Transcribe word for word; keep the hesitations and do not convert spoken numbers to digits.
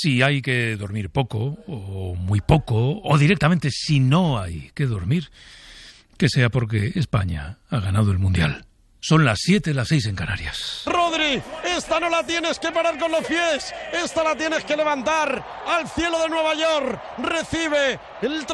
Si hay que dormir poco, o muy poco, o directamente si no hay que dormir, que sea porque España ha ganado el Mundial. Son las siete, las seis en Canarias. Rodri, esta no la tienes que parar con los pies, esta la tienes que levantar al cielo de Nueva York. Recibe el